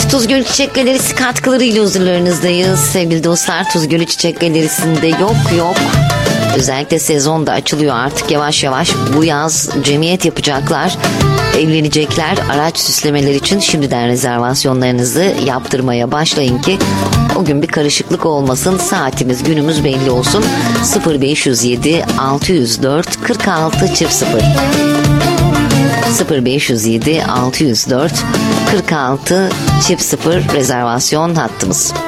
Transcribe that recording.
Tuz Gölü Çiçek Galerisi katkılarıyla huzurlarınızdayız. Sevgili dostlar, Tuz Gölü Çiçek Galerisi'nde yok. Özellikle sezon da açılıyor artık yavaş yavaş. Bu yaz cemiyet yapacaklar. Evlenecekler. Araç süslemeler için şimdiden rezervasyonlarınızı yaptırmaya başlayın ki o gün bir karışıklık olmasın. Saatimiz, günümüz belli olsun. 0507 604 46 00 0507 604 46 00 rezervasyon hattımız.